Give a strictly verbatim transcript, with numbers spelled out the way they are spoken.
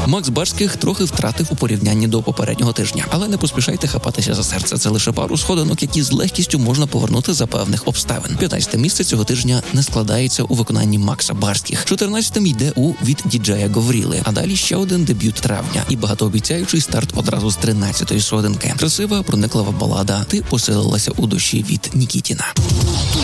Макс Барських трохи втратив у порівнянні до попереднього тижня, але не поспішайте хапатися за серце. Це лише пару сходинок, які з легкістю можна повернути за певних обставин. п'ятнадцяте місце цього тижня не складається у виконанні Макса Барських. чотирнадцятим йде у від діджея Говріли, а далі ще один дебют травня і багатообіцяючий старт одразу з тринадцятої сходинки. Красива, прониклива балада «Ти поселилася у душі» від Нікітіна.